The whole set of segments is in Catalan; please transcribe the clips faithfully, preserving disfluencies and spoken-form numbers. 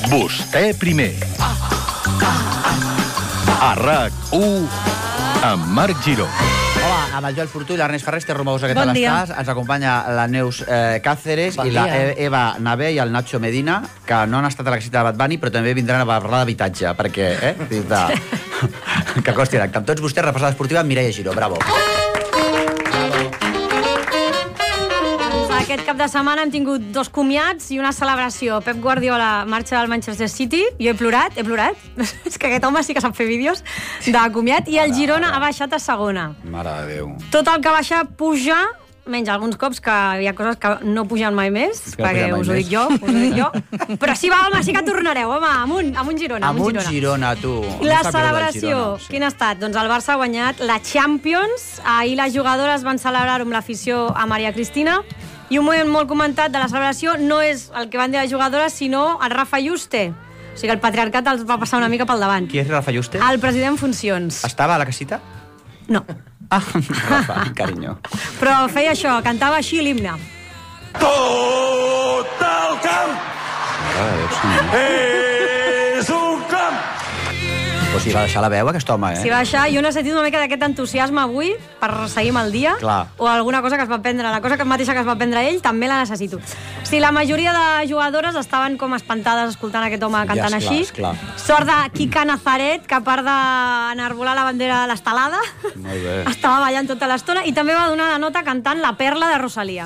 Vostè primer. A RAC u amb Marc Giró. Hola, amb el Joel Fortú i l'Ernest Ferrer, Esther Romausa, què Bon tal dia. estàs? Ens acompanya la Neus eh, Cáceres Bon i la dia. E- Eva Navé i el Nacho Medina, que no han estat a la casita de Bad Bunny, però també vindran a parlar d'habitatge, perquè, eh? De... que costi l'acte. Amb tots vostès, repassada esportiva amb Mireia Giró. Bravo. Aquest cap de setmana hem tingut dos comiats i una celebració. Pep Guardiola marxa del Manchester City. Jo he plorat, he plorat. És que aquest home sí que sap fer vídeos de comiat. I el Girona ha baixat a segona. Mare de Déu. Tot el que baixa puja, menys alguns cops que hi ha coses que no pugen mai més, que no perquè pugen mai us ho més. dic jo, us ho dic jo. Però sí, va, home, sí que tornareu, home, amunt, amunt Girona. Amb un Girona, tu. La No sap greu del celebració, Girona, sí. quina ha estat? Doncs el Barça ha guanyat la Champions. Ahir les jugadores van celebrar-ho amb l'afició a Maria Cristina. I un moment molt comentat de la celebració no és el que van dir les jugadores, sinó el Rafa Yuste. O sigui, el patriarcat els va passar una mica pel davant. Qui és Rafa Yuste? El president en funcions. Estava a la casita? No. Ah, Rafa, carinyo. Però feia això, cantava així l'himne. Tot el camp Mare de Déu, senyor. és un camp. O sigui, va deixar la veu, aquest home, eh? Si va baixar, jo no he sentit una mica d'aquest entusiasme avui per seguir amb el dia. Clar. O alguna cosa que es va prendre, la cosa que mateixa que es va prendre ell, també la necessito. O sigui, la majoria de jugadores estaven com espantades escoltant aquest home cantant Ja, esclar, així. esclar. Sort de Kika Nazaret, que a part d'enarbolar la bandera de l'estelada, Molt bé. estava ballant tota l'estona i també va donar la nota cantant La Perla de Rosalía.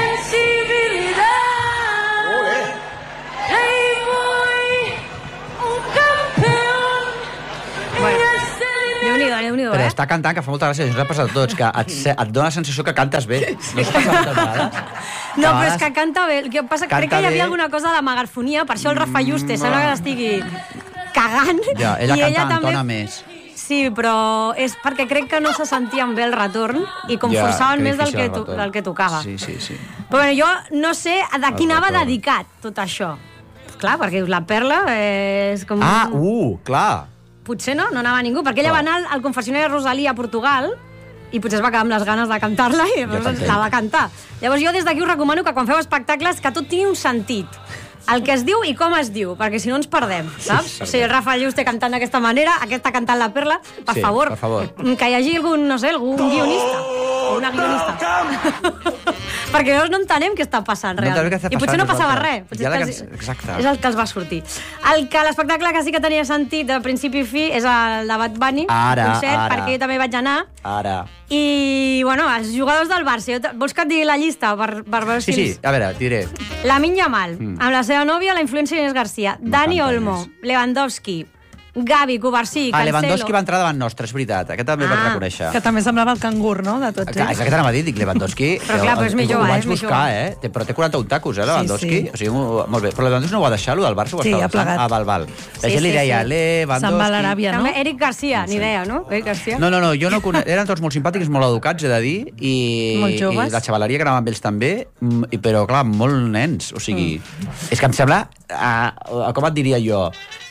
Déu-n'hi-do, Déu-n'hi-do, Però eh? està cantant, que fa molta gràcia, ens ha passat a tots, que et, se- et dona la sensació que cantes bé. No us passa moltes vegades? No, A però és vegades que canta bé. El que passa, crec canta que hi havia bé. alguna cosa de megafonia, per això el Rafa Yuste sembla que l'estigui cagant. Ja, ella i canta, ella també... entona més. Sí, però és perquè crec que no se sentien bé el retorn i com Ja, forçaven que més del difícil que, el to retorn. del que tocava. Sí, sí, sí. Però bueno, jo no sé de qui El anava retorn. dedicat tot això. Clar, perquè dius, la Perla és com... Ah, uh, clar. Potser no, no anava ningú, perquè ella Clar. va anar al, al confessionari de Rosalía a Portugal i potser es va quedar amb les ganes de cantar-la i llavors t'entenc. la va cantar. Llavors jo des d'aquí us recomano que quan feu espectacles que tot tingui un sentit. El que es diu i com es diu, perquè si no ens perdem, saps? Sí, o sigui, el Rafa Yuste cantant d'aquesta manera, aquesta cantant la Perla, per Sí, favor, per favor. que hi hagi algun, no sé, algun guionista o una guionista. perquè no, no entenem què està passant, No entenem realment. què està I potser no passant, passava nosaltres. res. Potser Ja la és, que- que els- exacte. és el que els va sortir. El que l'espectacle que sí que tenia sentit de principi i fi és el de Bad Bunny, Ara, el concert, ara. perquè jo també vaig anar. Ara. I, bueno, els jugadors del Barça, jo te- vols que et digui la llista per, per veure Sí, si... sí, a veure, diré. Lamine Yamal, Mm. amb la seva nòvia, la influència Inés Garcia, Dani canta Olmo, Inés. Lewandowski, Gavi, Cubarsí, Ah, Cancelo... Lewandowski va entrar davant nostre, és veritat. Aquest també el vaig Ah. reconèixer. Que també semblava el cangur, no?, de tots Clar, és ells. el que t'anava a dir, dic, Lewandowski... Però clar, però és més ho jove, vaig és més buscar, jove. eh? Té- Però té quaranta-un tacos, eh, Lewandowski? Sí, sí. O sigui, mo- molt bé. Però Lewandowski no ho va deixar, allò del Barça? Ho Sí, estava ha plegat. Ah, val, val. La Sí, gent li sí, deia, sí. Lewandowski... Se'n va a l'Aràbia, no? També Eric Garcia, ni idea, no? Eric Garcia. No, no, no, jo no conec... Eren tots molt simpàtics, molt educats, he de dir, i, Molt joves. i la xavaleria que anava amb ells també, mm, i- però, clar, molt nens, o sigui... És que em sembla, uh, com et diria jo,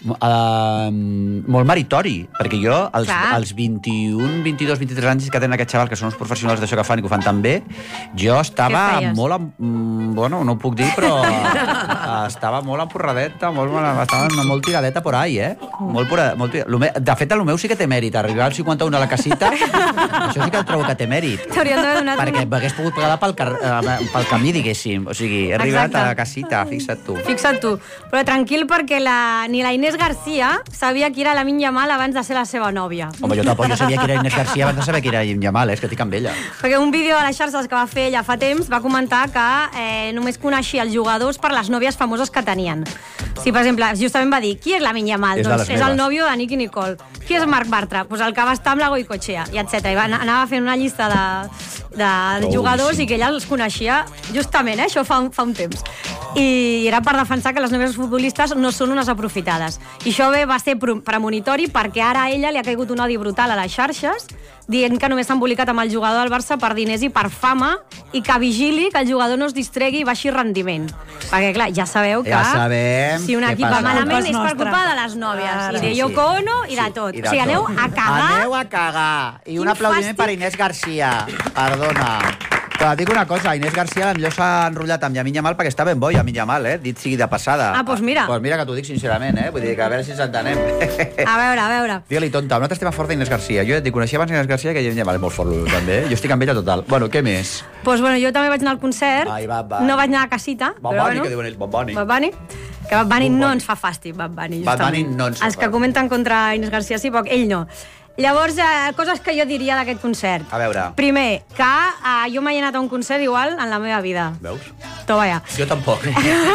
uh, molt meritori, perquè jo, als, Clar. als vint-i-un, vint-i-dos, vint-i-tres anys que tenen aquests xavals, que són uns professionals d'això que fan i que ho fan tan bé, jo estava Què feies? molt... Em, mm, bueno, no ho puc dir, però uh, estava molt empurradeta, molt, estava molt tiradeta por ahí, eh? Molt, pura, molt tira... Lo me- De fet, el meu sí que té mèrit. Arribar al cinquanta-un a la casita, això sí que el trobo que té mèrit. T'haurien d'haver donat Perquè un... m'hagués pogut quedar pel, car... eh, pel camí, diguéssim. O sigui, he arribat Exacte. a la casita, fixa't tu. Fixa't tu. Però tranquil, perquè la... ni la Inés Garcia sabia qui era Lamine Yamal abans de ser la seva nòvia. Home, jo tampoc jo sabia que era Inés Garcia abans de saber que era Yamal, eh? És que estic amb ella. Perquè un vídeo de les xarxes que va fer ella fa temps va comentar que eh, només coneixia els jugadors per les nòvies famoses que tenien. Sí, per exemple, justament va dir, qui és Lamine Yamal? És de Doncs les és el meves. nòvio de Nicky Nicole. Qui és Marc Bartra? Pues el que va estar amb la Goicoechea, i etcètera. I va, anava fent una llista de, de, de Oh, jugadors sí. i que ella els coneixia justament, eh? Això fa un, fa un temps. I era per defensar que les nòvies futbolistes no són unes aprofitades. I això bé va ser pro- premonitori perquè ara a ella li ha caigut un odi brutal a les xarxes dient que només s'ha embolicat amb el jugador del Barça per diners i per fama i que vigili que el jugador no es distregui i baixi rendiment. Perquè, clar, ja sabeu que Ja sabem si un què equip va passa. malament Culpa és és per nostra. culpa de les nòvies. Ara. I de Sí, sí. Yoko Ono i de tot. I O sigui, aneu tot. a cagar. Aneu a cagar. I un Quin aplaudiment fàstic. per Inés Garcia. Perdona. Però et dic una cosa, Inés García potser s'ha enrotllat amb Lamine Yamal perquè està ben bo, Lamine Yamal, eh? Dit sigui de passada. Ah, doncs mira. Doncs mira que t'ho dic sincerament, eh? Vull dir que a veure si ens entenem. A veure, a veure. Digue-li tonta, un altre estem a fort d'Inés García. Jo et dic, coneixia abans Inés García que Lamine Yamal és molt fort, també. Jo estic amb ella total. Bueno, què més? Doncs pues, bueno, jo també vaig anar al concert. Ai, va, va. No vaig anar a casita. Bad però Bunny, bueno. que diuen ells, Bad Bunny. Bad Bunny. Que Bad Bunny Bad no Bunny. ens fa fàstic, Bad Bunny. Bad Bunny justament. no ens fa Els que fàstic. comenten contra Inés García sí, però ell no. Llavors, eh, coses que jo diria d'aquest concert. A veure. Primer, que eh, jo mai he anat a un concert igual en la meva vida. Veus? Toma ja. Jo tampoc.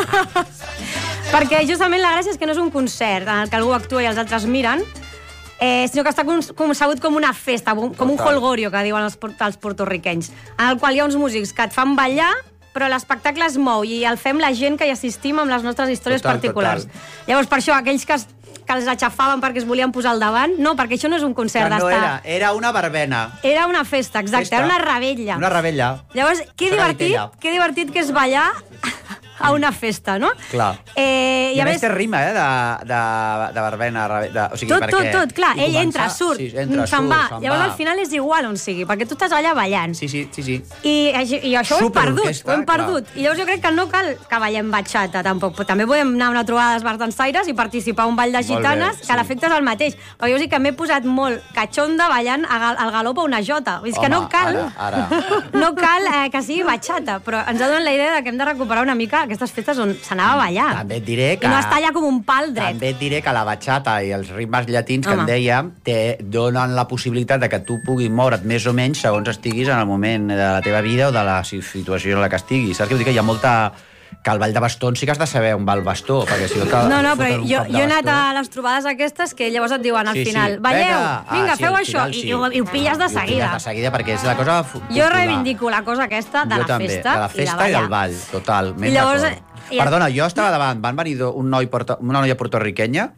Perquè justament la gràcia és que no és un concert en el que algú actua i els altres miren, eh, sinó que està concebut com una festa, com, com un Total. holgorio, que diuen els, port- els portorriquenys, en el qual hi ha uns músics que et fan ballar, però l'espectacle es mou i el fem la gent que hi assistim amb les nostres històries Total, particulars. total. Llavors, per això, aquells que, es, que els aixafaven perquè es volien posar al davant, no, perquè això no és un concert Que no d'estar... era, era una verbena. Era una festa, exacte, Festa. era una rebella. Una rebella. Llavors, que Una divertit, gaitella. que divertit que és ballar a una festa, no? Clar. Eh, I a més té rima, eh, de, de, de verbena. De, o sigui, Tot, perquè... tot, tot, clar, i ell comença- entra, surt, sí, entra, se'n surt, va. se'n Llavors va. al final és igual on sigui, perquè tu estàs allà ballant. Sí, sí, sí, sí. I, i això ho hem perdut, Superorquestra, ho hem perdut. I llavors jo crec que no cal que ballem batxata, tampoc. Però també podem anar a una trobada dels bars d'ensaires i participar a un ball de Molt bé, gitanes, sí. que l'efecte és el mateix. Però jo sí que m'he posat molt catxonda ballant a gal- al galop a una jota. És que Home, no cal, ara, ara. no cal eh, que sigui batxata, però ens ha donat la idea de que hem de recuperar una mica aquestes festes on s'anava a ballar. També et diré que... I no estar allà com un pal dret. També et diré que la batxata i els ritmes llatins que Home. en dèiem te donen la possibilitat de que tu puguis moure't més o menys segons estiguis en el moment de la teva vida o de la situació en la que estiguis. Saps què vull dir? Que hi ha molta... que el ball de bastons sí que has de saber on va el bastó, perquè si no... que No, no, foten però un jo, cop de jo he anat bastó. a les trobades aquestes que llavors et diuen al Sí, sí. final, balleu, Vinga. vinga, Ah, sí, feu al això, final sí. i, i, ho- i ho pilles de I ho seguida. pilles de seguida, perquè és la cosa... fu- Jo popular. reivindico la cosa aquesta de jo la també, festa, de la festa i i, de del ball, total. I llavors, d'acord. i- Perdona, jo estava davant, van venir do- un noi porto, una noia portorriquenya,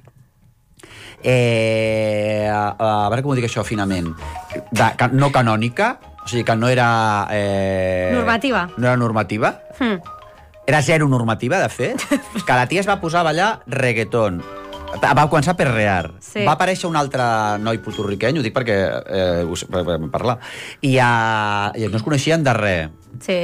eh, a, a veure com ho dic això finament, de, ca- no canònica, o sigui que no era... Eh, Normativa. No era normativa. Hmm. Era zero normativa, de fet, que la tia es va posar a ballar reggaeton. Va començar a perrear. Sí. Va aparèixer un altre noi putorriqueny, ho dic perquè eh, ho sé, per, per parlar, i, uh, i no es coneixien de res. Sí.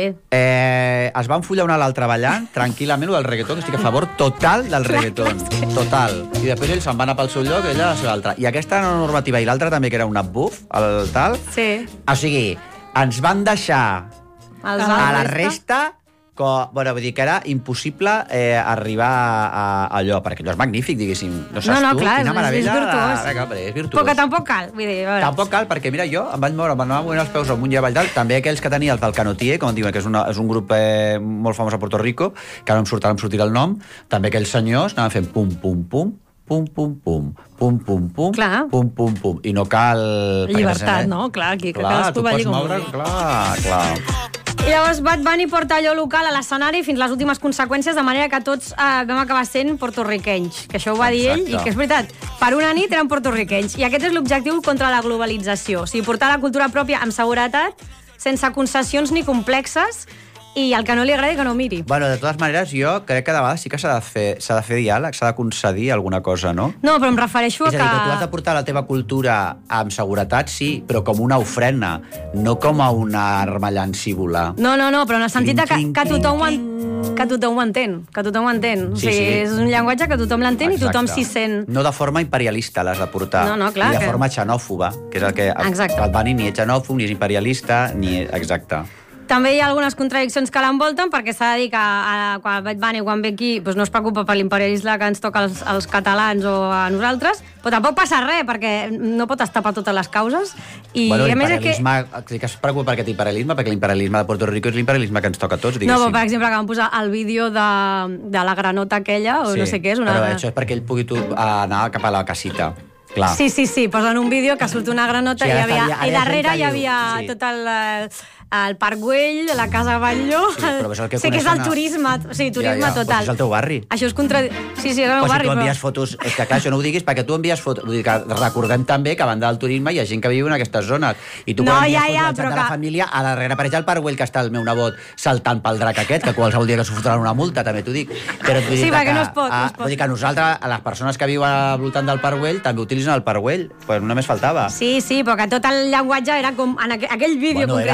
Eh, es van follar una a l'altra ballant, tranquil·lament, el del reggaeton, estic a favor total del reggaeton, total. I després ells se'n van anar pel seu lloc, ella a la seva altra. I aquesta era una normativa, i l'altra també, que era una buff, el tal. Sí. O sigui, ens van deixar Els a la altres, resta... Que, bueno, vull dir que era impossible eh, arribar a, a allò, perquè allò és magnífic, diguéssim. No saps No, no, tu? clar, Quina és- és meravella. virtuós. Vinga, hombre, és virtuós. Però que tampoc cal, vull dir, a veure. Tampoc cal, perquè mira, jo em vaig moure, em anava movent els peus amunt i avall dalt, també aquells que tenia el del Canotier, com diuen, que és, una, és un grup eh, molt famós a Puerto Rico, que ara no em sortirà, no em sortirà el nom, també aquells senyors anaven fent pum, pum, pum, pum, pum, pum, pum, pum, pum, Clar. pum, pum, pum, i no cal... Llibertat, no? Clar, aquí que clar, cadascú tu balli pots com moure, vulgui. clar, clar. I llavors Bad Bunny porta allò local a l'escenari fins les últimes conseqüències, de manera que tots eh, vam acabar sent portorriquenys, que això ho va dir ell, Exacte. i que és veritat, per una nit eren portorriquenys. I aquest és l'objectiu contra la globalització, o sigui, portar la cultura pròpia amb seguretat, sense concessions ni complexes, i el que no li agradi que no miri. Bueno, de totes maneres, jo crec que de vegades sí que s'ha de fer, s'ha de fer diàleg, s'ha de concedir alguna cosa, no? No, però em refereixo a És a que... dir, que tu has de portar la teva cultura amb seguretat, sí, però com una ofrena, no com a una arma llancívola. No, no, no, però en el sentit de que, Cling, que cling, tothom ho cling, en... que tothom ho entén, que tothom ho entén. O Sí, sigui, sí. és un llenguatge que tothom l'entén i tothom Exacte. s'hi sent. No de forma imperialista l'has de portar. No, no, clar Ni de que- forma xenòfoba, que és el que... Exacte. El Bani ni és xenòfob, ni és imperialista, ni... Exacte. També hi ha algunes contradiccions que l'envolten, perquè s'ha de dir que a, quan Bad Bunny, quan ve aquí, doncs no es preocupa per l'imperialisme que ens toca als, als catalans o a nosaltres, però tampoc passa res, perquè no pot estar per totes les causes. I bueno, a més és que... l'imperialisme... Sí que es preocupa per aquest imperialisme, perquè l'imperialisme de Puerto Rico és l'imperialisme que ens toca a tots, No, diguéssim. però, per exemple, que van posar el vídeo de, de la granota aquella, o no sé què és. Una... Però això és perquè ell pugui tu, anar cap a la casita. Clar. Sí, sí, sí, posen un vídeo que surt una granota Sí, i, hi ara havia, està- ara i hi ha darrere gent que hi havia diu, sí. tot el, eh, el Parc Güell, la Casa Batlló... Sí, però és el que sé que és el coneixen a- turisme, sí, turisme Ja, ja, total. doncs és el teu barri. Això és contra... Sí, sí, és el meu O si barri, tu però... envies fotos... És que clar, això no ho diguis perquè tu envies fotos... Vull dir que recordem també que a banda del turisme hi ha gent que viu en aquestes zones. I tu No, quan envies ja, fotos ja, al xat però de la que- família, a darrere apareix el Parc Güell, que està el meu nebot saltant pel drac aquest, que qualsevol dia que s'ho fotran una multa, també t'ho dic. Però et vull dir Sí, que, perquè no es pot, no a, es pot. Vull dir que nosaltres, a les persones que viuen al voltant del Parc Güell, també utilitzen el Parc Güell. Pues només faltava. Sí, sí, però que tot el llenguatge era com en aqu aquell vídeo Bueno, era, concretament.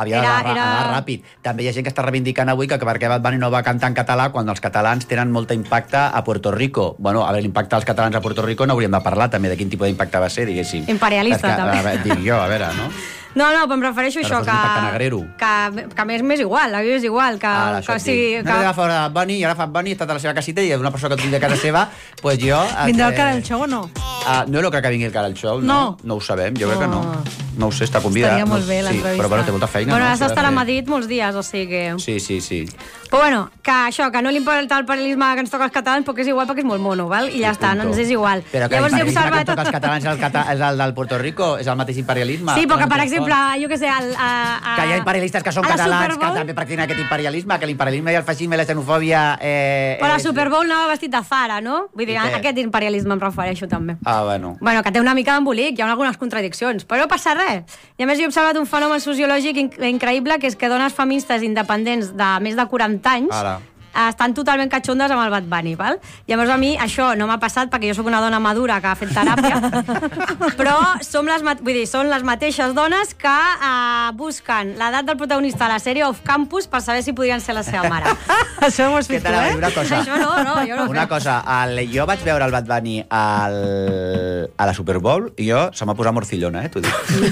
havia Era- d'anar era- anar ràpid. També hi ha gent que està reivindicant avui que perquè Bad Bunny no va cantar en català quan els catalans tenen molt impacte a Puerto Rico. Bueno, a veure, l'impacte dels catalans a Puerto Rico no hauríem de parlar també de quin tipus d'impacte va ser, diguéssim. Imperialista, Perquè, també. A veure, dic jo, a veure, no? No, no, però em refereixo a Però això, fos que... un impacte negrero. Que, que a més m'és igual, la vida és igual, que, Ara, que, això o sigui, que... No t'he fora de Bunny, i ara fa Bunny, he estat a la seva casita i una persona que et vingui a casa seva, doncs pues jo... Vindrà eh, el Canal Show o no? Uh, no, no crec que vingui el Canal Show, no. No. No ho sabem, jo crec que no. Oh. No ho sé, està convidat. Estaria molt no, bé, sí, l'entrevista. però bueno, té molta feina. Bueno, no? has d'estar S'ha a de fer. Madrid molts dies, o sigui que... Sí, sí, sí. Però bueno, que això, que no li importa el paral·lelisme que ens toca als catalans, perquè és igual, perquè és molt mono, val? I ja està, no ens és igual. Però que Llavors he l'imperialisme que observat... toca els catalans és el, cata és el del Puerto Rico, és el mateix imperialisme. Sí, però que, No per ens exemple, respon. jo què sé, el, a, a, Que hi ha imperialistes que són a la catalans Super que Bowl- també practiquen aquest imperialisme, que l'imperialisme i el feixisme i la xenofòbia... Eh, Però a la és- Super Bowl anava vestit de Zara, no? Vull dir, I què? a aquest imperialisme em refereixo també. Ah, bueno. Bueno, que té una mica d'embolic, hi ha algunes contradiccions, però no passa res. I a més he observat un fenomen sociològic inc increïble, que és que dones feministes independents de més de quaranta anys Ara. estan totalment catxondes amb el Bad Bunny, val? Llavors a mi això no m'ha passat perquè jo sóc una dona madura que ha fet teràpia, però som les, vull dir, són les mateixes dones que eh, busquen l'edat del protagonista de la sèrie Off Campus per saber si podrien ser la seva mare. Això ho has Què fet tu, tal? eh? Una cosa. Això no, no, jo no ho Una faig. cosa, el, jo vaig veure el Bad Bunny al, a la Super Bowl i jo se m'ha posat morcillona, eh, t'ho dic.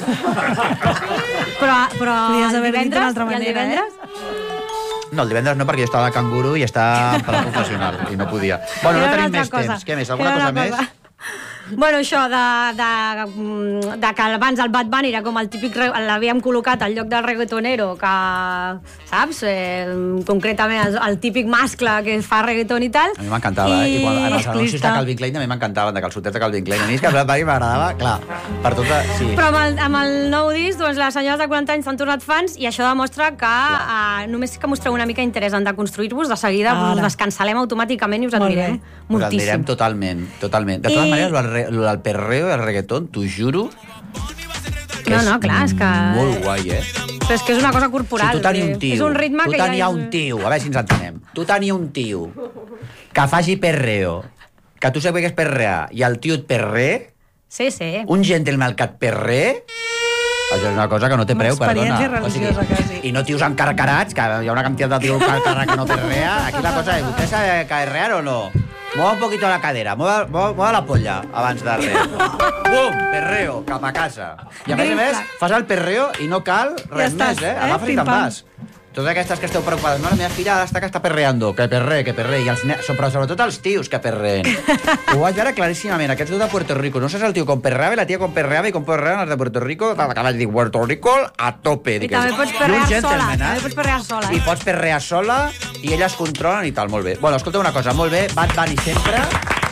Però, però Podries el haver dit divendres, d'una altra i el manera, eh? divendres? No, el divendres no, perquè jo estava de canguro i estava per la professional i no podia. Bueno, no Era tenim una més altra cosa. temps. Què més? Alguna Era cosa una més? cosa. Bueno, això de, de, de que abans el Bad Bunny era com el típic... re- L'havíem col·locat al lloc del reggaetonero que, saps? Eh, concretament el, el típic mascle que fa reggaeton i tal. A mi m'encantava, eh? I quan, en els anuncis de masclista. Calvin Klein també m'encantaven, de calçotets de Calvin Klein. A mi és que el Bad Bunny m'agradava, clar, per tota... Sí. Però amb el, amb el nou disc, doncs, les senyores de quaranta anys s'han tornat fans i això demostra que uh, només que mostreu una mica interès en deconstruir-vos, de seguida Ara. us descancel·lem automàticament i us Molt admirem bé. Us admirem moltíssim. totalment, totalment. De totes I- maneres, lo del re- lo del perreo i el reggaeton, t'ho juro, que No, no, clar, és que... molt guai, eh? Però és que és una cosa corporal. Si tu tenia vull un dir, tio, És un ritme tu que ja tenia és... un tio, a veure si ens entenem, tu tenia un tio que faci perreo, que tu saps perrear, i el tio et perré, Sí, sí. un gentleman que et perré, això és una cosa que no té Una preu, perdona. experiència religiosa, quasi. I no tios encarcarats, que hi ha una quantitat de tios encarcarats que no perrea. Aquí la cosa és, ¿usted sabe perrear o no? Mueva un poquito la cadera, mueva, mueva, mueva la polla abans de res. Bum, perreo, cap a casa. I a més a més, fas el perreo i no cal res Ja estàs, més, eh? eh? Agafes i te'n Pim-pam. vas. Totes aquestes que esteu preocupades, no, la meva filla ara està que està perreando, que perre, que perre, i els ne... però sobretot els tios que perreen. Ho vaig veure claríssimament, aquests dos de Puerto Rico, no saps el tio com perreava i la tia com perreava i com perreaven els de Puerto Rico, que vaig dir Puerto Rico a tope. I també pots perrear sola, també pots perrear sola. I pots perrear sola i elles controlen i tal, molt bé. Bueno, escolta una cosa, molt bé, Bad Bunny sempre.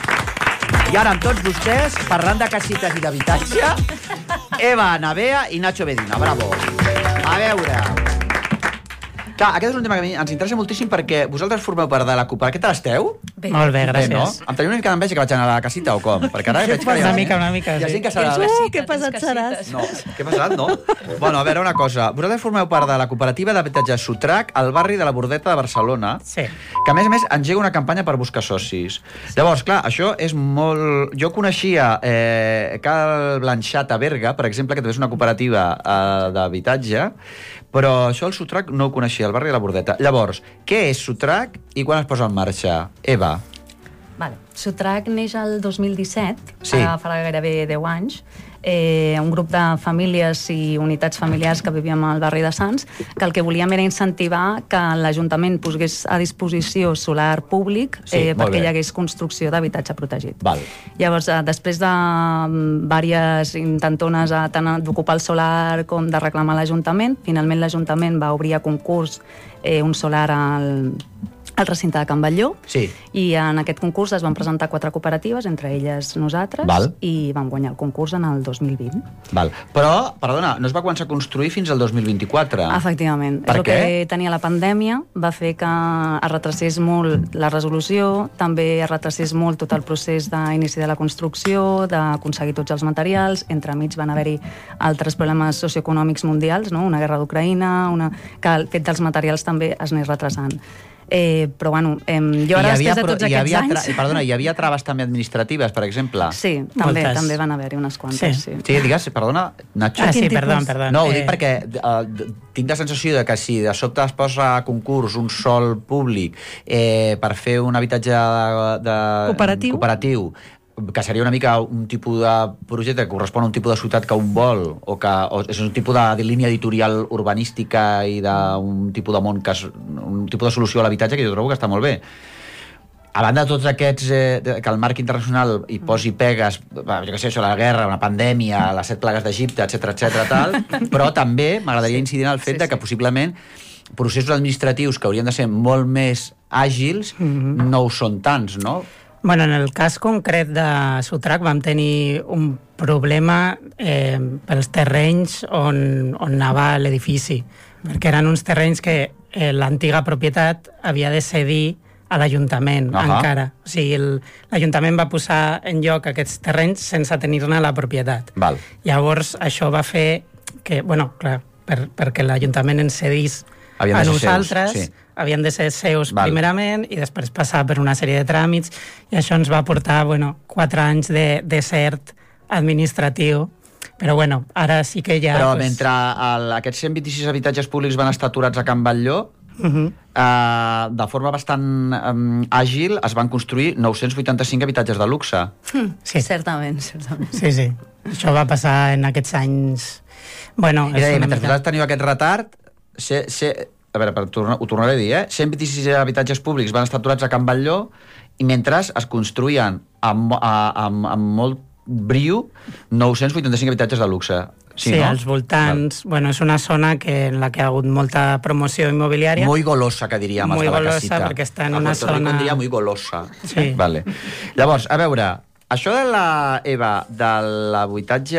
I ara amb tots vostès, parlant de casites i d'habitatge, Eva Navea i Nacho Medina, bravo. A veure... Clar, aquest és un tema que a mi ens interessa moltíssim perquè vosaltres formeu part de la cooperativa. Què tal esteu? Bé. Molt bé, gràcies. Bé, no? Em teniu una mica d'enveja que vaig anar a la casita o com? Perquè ara veig que... Una mica, una mica, Hi ha sí. gent que serà... Uh, que pesat seràs. No, què ha passat, no? Bueno, a veure, una cosa. Vosaltres formeu part de la cooperativa d'habitatge Sotrac al barri de la Bordeta de Barcelona, Sí. que a més a més engega una campanya per buscar socis. Llavors, clar, això és molt... Jo coneixia eh, Cal Blanchat a Berga, per exemple, que també és una cooperativa eh, d'habitatge, però això el Sotrac no ho coneixia, el barri de la Bordeta. Llavors, què és Sotrac i quan es posa en marxa? Eva. Vale. Sotrac neix el dos mil disset, Sí. ara farà gairebé deu anys, eh, un grup de famílies i unitats familiars que vivíem al barri de Sants, que el que volíem era incentivar que l'Ajuntament posés a disposició solar públic Sí, eh, molt perquè bé. hi hagués construcció d'habitatge protegit. Val. Llavors, eh, després de mm, diverses intentones eh, tant d'ocupar el solar com de reclamar l'Ajuntament, finalment l'Ajuntament va obrir a concurs eh, un solar al, al recinte de Can Batlló, Sí. i en aquest concurs es van presentar quatre cooperatives, entre elles nosaltres, Val. i vam guanyar el concurs en el dos mil vint. Val. Però, perdona, no es va començar a construir fins al dos mil vint-i-quatre. Efectivament. Per és el què? que tenia la pandèmia, va fer que es retracés molt la resolució, també es retracés molt tot el procés d'inici de la construcció, d'aconseguir tots els materials, entremig van haver-hi altres problemes socioeconòmics mundials, no? Una guerra d'Ucraïna, una... que el fet dels materials també es anés retrasant. Eh, però, bueno, eh, jo ara, I hi havia, després de però, tots hi aquests havia anys... tra... Perdona, hi havia traves també administratives, per exemple? Sí, també, Moltes. també van haver-hi unes quantes, Sí. sí. Sí, digues, perdona, Nacho. Ah, sí, Quin perdó, tipus? perdó. No, ho dic Eh, perquè uh, tinc la sensació de que si de sobte es posa a concurs un sol públic eh, per fer un habitatge de, de, Cooperatiu. cooperatiu, que seria una mica un tipus de projecte que correspon a un tipus de ciutat que un vol, o que o és un tipus de, de línia editorial urbanística i d'un tipus de món, que és, un tipus de solució a l'habitatge que jo trobo que està molt bé. A banda de tots aquests, eh, que el marc internacional hi posi pegues, jo què sé, això, la guerra, una pandèmia, les set plagues d'Egipte, etcètera, etcètera, tal, però també m'agradaria incidir en el fet Sí, de que sí. possiblement processos administratius que haurien de ser molt més àgils no ho són tants, no? Bueno, en el cas concret de Sotrac vam tenir un problema eh, pels terrenys on, on anava l'edifici, perquè eren uns terrenys que eh, l'antiga propietat havia de cedir a l'Ajuntament Ahà. encara. O sigui, el- l'Ajuntament va posar en lloc aquests terrenys sense tenir-ne la propietat. Val. Llavors, això va fer que, bueno, clar, per, perquè l'Ajuntament ens cedís Havien a de ser seus, nosaltres, sí. havien de ser seus Val. primerament i després passar per una sèrie de tràmits, i això ens va portar, bueno, quatre anys de desert administratiu. Però, bueno, ara sí que ja... Però pues, mentre el, aquests cent vint-i-sis habitatges públics van estar aturats a Can Batlló, Uh -huh. eh, de forma bastant eh, àgil es van construir nou-cents vuitanta-cinc habitatges de luxe. Sí. Certament, certament. Sí, sí. Això va passar en aquests anys... Bueno, És a dir, una mentre mica- vosaltres teniu aquest retard, se, se, a veure, per tornar, ho tornaré a dir, eh? cent vint-i-sis habitatges públics van estar aturats a Can Batlló i mentre es construïen amb, a, amb, amb molt brio nou-cents vuitanta-cinc habitatges de luxe. Sí, no? als voltants... Bueno, és una zona que, en la que ha hagut molta promoció immobiliària. Muy golosa, que diríem els Muy de la golosa, casita. perquè està en A una Puerto Rico zona- en diria muy golosa. Sí. Vale. Llavors, a veure, això de la, Eva, de l'habitatge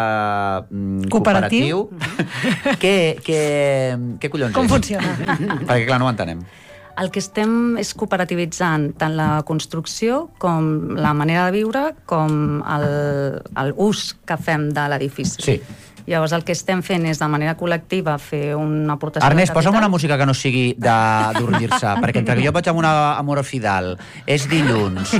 mm, Cooperatiu. cooperatiu, què, què, què collons Com és? funciona? Perquè, clar, no ho entenem. El que estem és cooperativitzant tant la construcció com la manera de viure com el, el ús que fem de l'edifici. Sí. Llavors el que estem fent és de manera col·lectiva fer una aportació Ernest, de posa'm capital. una música que no sigui de- d'ordir-se, perquè entre que jo vaig amb una amor fidal, és dilluns,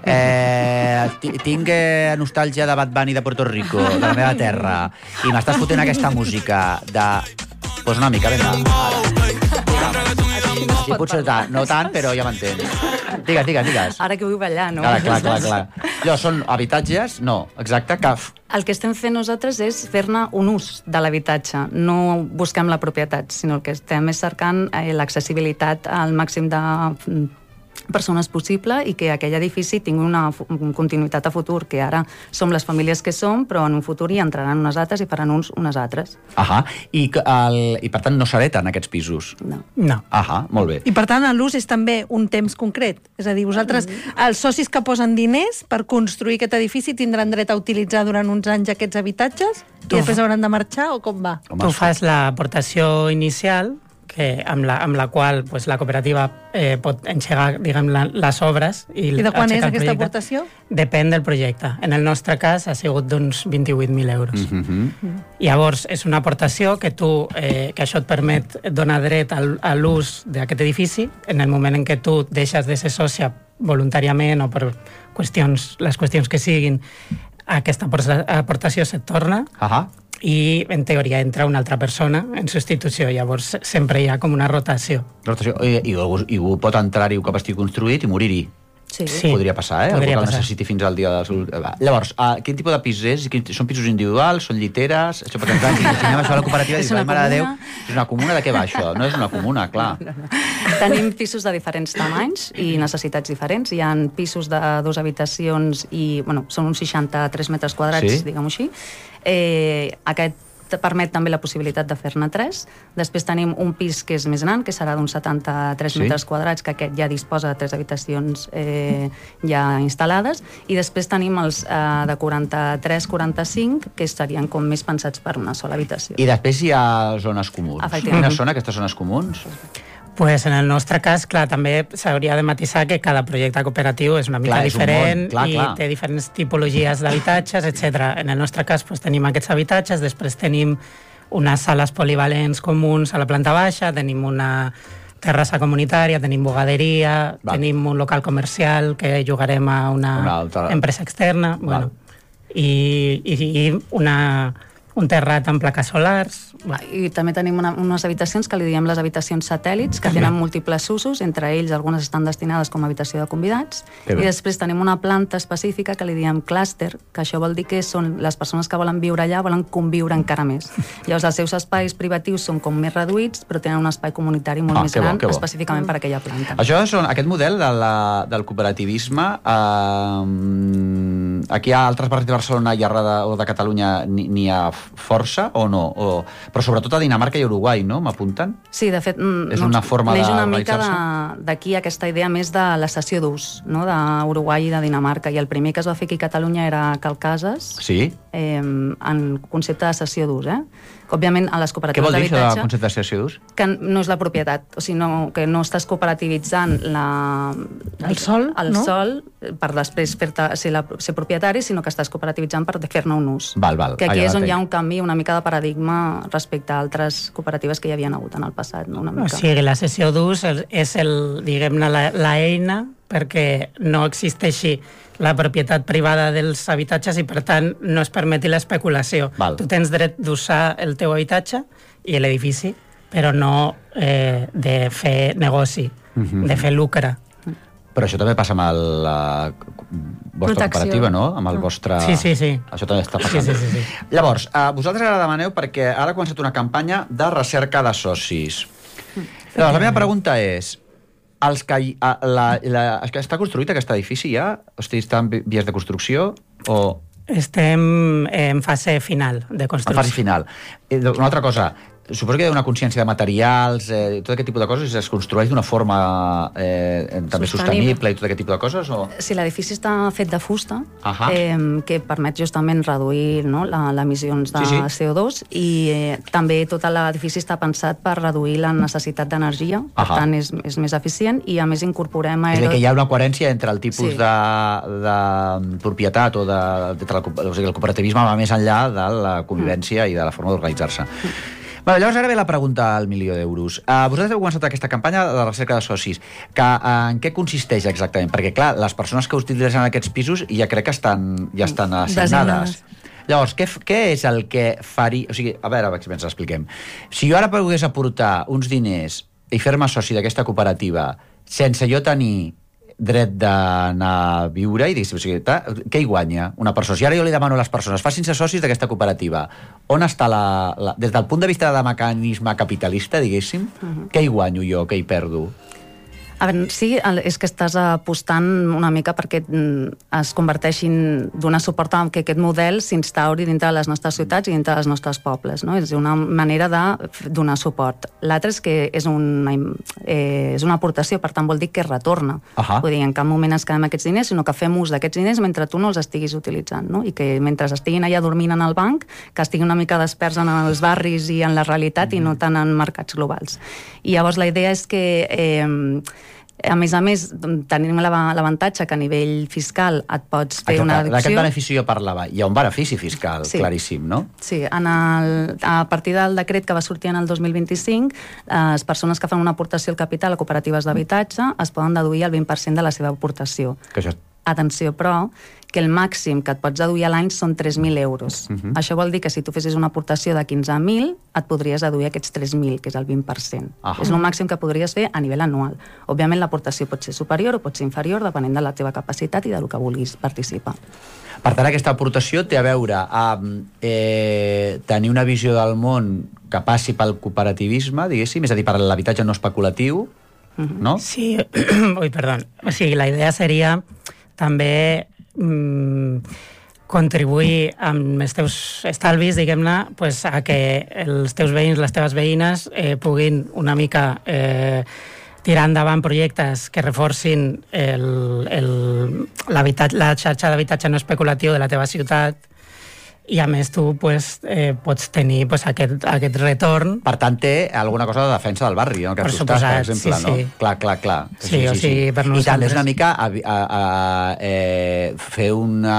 eh, ti- tinc eh, nostàlgia de Bad Bunny de Puerto Rico, de la meva terra, i m'estàs fotent aquesta música de... Pues una mica, vinga. Sí, potser tant, no tant, però ja m'entens. Digues, digues, digues. Ara que vull ballar, no? Clar, clar, clar, clar. Allò són habitatges? No, exacte, que... El que estem fent nosaltres és fer-ne un ús de l'habitatge. No busquem la propietat, sinó el que estem és cercant eh, l'accessibilitat al màxim de mm, persones possible i que aquell edifici tingui una fu- continuïtat a futur, que ara som les famílies que som, però en un futur hi entraran unes altres i faran uns unes altres. Ahà, i, que el, i per tant no s'hereten aquests pisos. No. No. Ahà, molt bé. I per tant, l'ús és també un temps concret. És a dir, vosaltres, els socis que posen diners per construir aquest edifici tindran dret a utilitzar durant uns anys aquests habitatges i Tu- després hauran de marxar o com va? Home, Tu fas l'aportació inicial, que, amb, la, amb la qual pues, la cooperativa eh, pot engegar diguem, la, les obres. I, I de quan és aixecar el aquesta projecte. aportació? Depèn del projecte. En el nostre cas ha sigut d'uns vint-i-vuit mil euros. Mm -hmm. Llavors, és una aportació que tu, eh, que això et permet donar dret al, a l'ús d'aquest edifici en el moment en què tu deixes de ser sòcia voluntàriament o per qüestions, les qüestions que siguin, aquesta aporta- aportació se't torna Ahà. i, en teoria, entra una altra persona en substitució. Llavors, sempre hi ha com una rotació. Rotació. I, i, algú, i algú pot entrar-hi un cop estigui construït i morir-hi. Sí. Sí. Podria passar, eh? Podria Algú que el passar. necessiti fins al dia del seu... Va. Llavors, uh, quin tipus de pis és? Quin... Són pisos individuals? Són lliteres? Això per entrar, si imaginem això a la cooperativa, És dius, una ai, mare de Déu, comuna. és una comuna, de què va això? No és una comuna, clar. Tenim pisos de diferents tamanys i necessitats diferents. Hi ha pisos de dues habitacions i, bueno, són uns seixanta-tres metres quadrats, Sí. diguem-ho així. Eh, aquest te permet també la possibilitat de fer-ne tres. Després tenim un pis que és més gran, que serà d'uns setanta-tres Sí. metres quadrats, que aquest ja disposa de tres habitacions eh, ja instal·lades. I després tenim els eh, de quaranta-tres quaranta-cinc, que estarien com més pensats per una sola habitació. I després hi ha zones comuns. Efectivament. Quines són aquestes zones comuns? Pues en el nostre cas, clar, també s'hauria de matisar que cada projecte cooperatiu és una mica Clar, és un diferent món, clar, i clar. té diferents tipologies d'habitatges, etcètera. En el nostre cas pues, tenim aquests habitatges, després tenim unes sales polivalents comuns a la planta baixa, tenim una terrassa comunitària, tenim bugaderia, Val. tenim un local comercial que jugarem a una, Una altra- empresa externa, bueno, i, i, i una, un terrat amb plaques solars. Va. I també tenim una, unes habitacions que li diem les habitacions satèl·lits, que tenen múltiples usos, entre ells algunes estan destinades com a habitació de convidats, Que bé. i després tenim una planta específica que li diem clúster, que això vol dir que són les persones que volen viure allà volen conviure encara més. Llavors els seus espais privatius són com més reduïts, però tenen un espai comunitari molt Ah, més que bo, gran, que bo. específicament per a aquella planta. Això són, aquest model de la, del cooperativisme, eh, aquí a altres barris de Barcelona i arreu de, o de Catalunya n'hi ha força o no? O, però sobretot a Dinamarca i Uruguai, no? M'apunten? Sí, de fet... mm, És una forma neix de una mica organitzar-se? de- d'aquí aquesta idea més de la cessió d'ús, no? d'Uruguai i de Dinamarca, i el primer que es va fer aquí a Catalunya era Calcases, Sí? eh, en concepte de cessió d'ús, eh? Òbviament, a les Què cooperatives vol dir això de d'habitatge, concepte de cessió d'ús? que no és la propietat, o sigui, no, que no estàs cooperativitzant la, El sòl, el no? sòl per després fer-te ser, la, ser propietari, sinó que estàs cooperativitzant per fer-ne un ús. Val, val. Que aquí Ah, ja és on hi ha l'entenc. un canvi, una mica de paradigma respecte a altres cooperatives que hi havien hagut en el passat, no? Una O mica. sigui, la sessió d'ús és el, diguem-ne, la, la eina perquè no existeixi la propietat privada dels habitatges i, per tant, no es permeti l'especulació. Val. Tu tens dret d'usar el teu habitatge i l'edifici, però no eh, de fer negoci, Mhm. de fer lucre. Però això també passa amb el, la vostra Protecció. cooperativa, no? Amb el vostre... Sí, sí, sí. Això també està Sí, passant. sí, sí, sí. Llavors, eh, vosaltres ara demaneu perquè ara ha començat una campanya de recerca de socis. Llavors, la meva pregunta és, els que, hi- a- la, la, és que està construït aquest edifici ja? O sigui, està en vi- vies de construcció o Estem en fase final de en construcció. fase final? Eh, Una altra cosa, suposo que hi ha una consciència de materials, eh, tot aquest tipus de coses, es construeix d'una forma eh, també Sostenible. sostenible i tot aquest tipus de coses? O... Si l'edifici està fet de fusta, Ahà. eh, que permet justament reduir, no, la- les emissions de Sí, sí. C O dos, i eh, també tot l'edifici està pensat per reduir la necessitat d'energia, per Ahà. tant és, és més eficient, i a més incorporem És a dir, aero... que hi ha una coherència entre el tipus Sí. de, de propietat o de, de, de, o sigui, el cooperativisme va més enllà de la convivència mm. i de la forma d'organitzar-se. Mm. Bueno, llavors ara ve la pregunta al milió d'euros. Uh, vosaltres heu començat aquesta campanya de recerca de socis. Que, uh, en què consisteix exactament? Perquè, clar, les persones que utilitzen aquests pisos ja crec que estan, ja estan assignades. Llavors, què, f- què és el que faria... O sigui, a veure, a veure si ens expliquem. Si jo ara pogués aportar uns diners i fer-me soci d'aquesta cooperativa sense jo tenir dret d'anar a viure i diguéssim, o sigui, ta, què hi guanya una persona? Si ara jo li demano a les persones, facin-se socis d'aquesta cooperativa, on està la, la... Des del punt de vista de mecanisme capitalista, diguéssim, uh-huh. què hi guanyo jo, què hi perdo? A veure, sí, el- és que estàs apostant una mica perquè mm, es converteixin, donar suport a que aquest model s'instauri dintre de les nostres ciutats i dintre dels nostres pobles, no? És una manera de f- donar suport. L'altre és que és una, eh, és una aportació, per tant vol dir que retorna. Ahà. Vull dir, en cap moment ens quedem aquests diners, sinó que fem ús d'aquests diners mentre tu no els estiguis utilitzant, no? I que mentre estiguin allà dormint en el banc, que estiguin una mica desperts en els barris i en la realitat i no tant en mercats globals. I llavors la idea és que eh, a més a més, tenim la- l'avantatge que a nivell fiscal et pots fer una D'aquest deducció. benefici jo parlava. Hi ha un benefici fiscal, Sí. claríssim, no? Sí, en el, a partir del decret que va sortir en el dos mil vint-i-cinc, les persones que fan una aportació al capital a cooperatives d'habitatge es poden deduir el vint per cent de la seva aportació. Que això... Atenció, però, que el màxim que et pots deduir a l'any són tres mil euros. Uh -huh. Això vol dir que si tu fessis una aportació de quinze mil, et podries deduir aquests tres mil, que és el vint per cent. Ah. És el màxim que podries fer a nivell anual. Òbviament, l'aportació pot ser superior o pot ser inferior, depenent de la teva capacitat i del que vulguis participar. Per tant, aquesta aportació té a veure amb eh, tenir una visió del món que passi pel cooperativisme, diguéssim, és a dir, per l'habitatge no especulatiu, no? Sí, ui, perdó. O sigui, la idea seria també mm, contribuir amb els teus estalvis, diguem-ne, pues, a que els teus veïns, les teves veïnes eh, puguin una mica eh, tirar endavant projectes que reforcin el, el, l'habitat- la xarxa d'habitatge no especulatiu de la teva ciutat i a més tu pues, eh, pots tenir pues, aquest, aquest retorn. Per tant, té alguna cosa de defensa del barri, no? Que Per tu estàs, per suposat, exemple, sí, sí. no? Clar, clar, clar. Sí, o sigui, per I també és nosaltres- una mica a, a, a, eh, fer una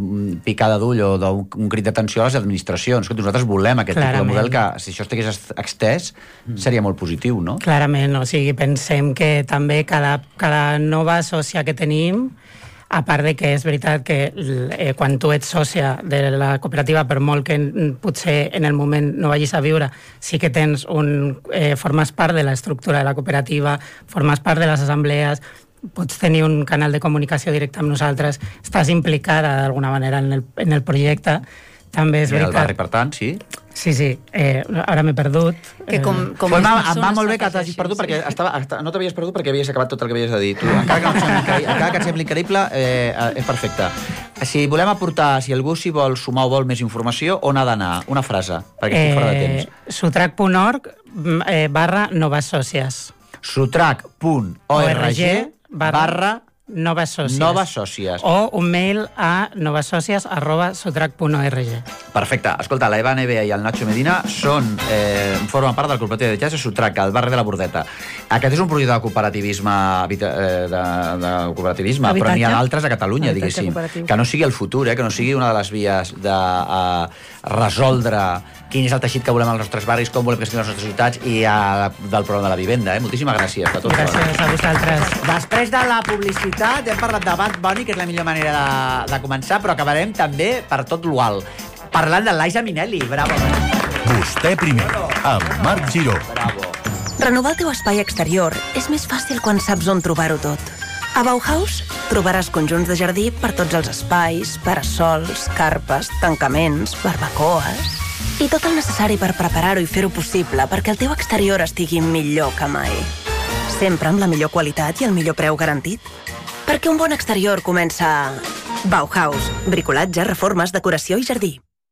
picada d'ull o d'un un crit d'atenció a les administracions. Que nosaltres volem aquest tipus de Clarament. model que, si això estigués est- extès, seria molt positiu, no? Clarament, o sigui, pensem que també cada, cada nova sòcia que tenim, a part de que és veritat que eh, quan tu ets sòcia de la cooperativa, per molt que mm, potser en el moment no vagis a viure, sí que tens un... Eh, formes part de l'estructura de la cooperativa, formes part de les assemblees, pots tenir un canal de comunicació directe amb nosaltres, estàs implicada d'alguna manera en el, en el projecte. També és I el veritat... barri, per tant, sí. Sí, sí, eh, ara m'he perdut. Que com, com Pues les va, em va persones molt bé que t'hagis s'afegeixin, perdut, sí. perquè estava, esta- no t'havies perdut perquè havies acabat tot el que havies de dir. Tu, encara que, no et sembli increïble, encara que et sembli increïble, eh, eh, és perfecte. Si volem aportar, si algú s'hi vol sumar o vol més informació, on ha d'anar? Una frase, perquè estic fora de temps. Sutrac punt org eh, barra noves sòcies. sutrac punt org barra noves sòcies. noves sòcies. O un mail a novasòcies arroba sutrac punt org. Perfecte. Escolta, la Eva Nevea i el Nacho Medina són, eh, formen part del cooperatiu de Jazz Sutrac, al barri de la Bordeta. Aquest és un projecte de cooperativisme, habita- eh, de, de cooperativisme, però n'hi ha Habitatge. d'altres a Catalunya, Habitatge diguéssim. cooperatiu. Que no sigui el futur, eh, que no sigui una de les vies de uh, resoldre quin és el teixit que volem als nostres barris, com volem que estiguin les nostres ciutats i uh, del problema de la vivenda. Eh? Moltíssimes gràcies a tots. Gràcies a vosaltres. Després de la publicitat hem parlat de Bad Bunny, que és la millor manera de, de començar, però acabarem també per tot l'ual. Parlant de Liza Minnelli. Bravo. Vostè primer, amb Marc Giró. Bravo. Renovar el teu espai exterior és més fàcil quan saps on trobar-ho tot. A Bauhaus trobaràs conjunts de jardí per tots els espais, parasols, carpes, tancaments, barbacoes i tot el necessari per preparar-ho i fer-ho possible perquè el teu exterior estigui millor que mai. Sempre amb la millor qualitat i el millor preu garantit. Perquè un bon exterior comença a Bauhaus. Bricolatge, reformes, decoració i jardí.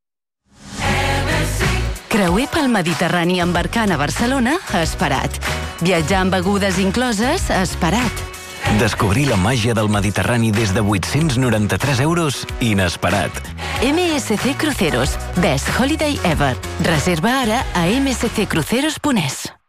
Creuer pel Mediterrani embarcant a Barcelona, esperat. Viatjar amb begudes incloses, esperat. Descobrir la màgia del Mediterrani des de vuit-cents noranta-tres euros, inesperat. M S C Cruceros, Best Holiday Ever. Reserva ara a m s c cruceros punt es.